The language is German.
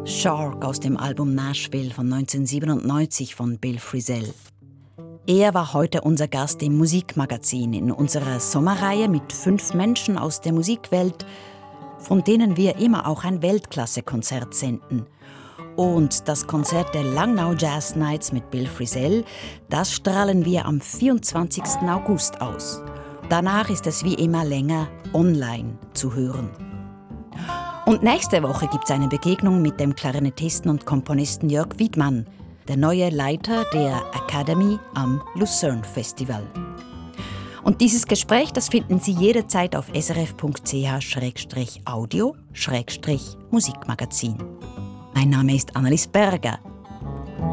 Shark aus dem Album Nashville von 1997 von Bill Frisell. Er war heute unser Gast im Musikmagazin in unserer Sommerreihe mit 5 Menschen aus der Musikwelt, von denen wir immer auch ein Weltklasse-Konzert senden. Und das Konzert der Langnau Jazz Nights mit Bill Frisell, das strahlen wir am 24. August aus. Danach ist es wie immer länger online zu hören. Und nächste Woche gibt es eine Begegnung mit dem Klarinettisten und Komponisten Jörg Wiedmann, der neue Leiter der Academy am Lucerne Festival. Und dieses Gespräch, das finden Sie jederzeit auf srf.ch/audio/Musikmagazin. Mein Name ist Annelies Berger.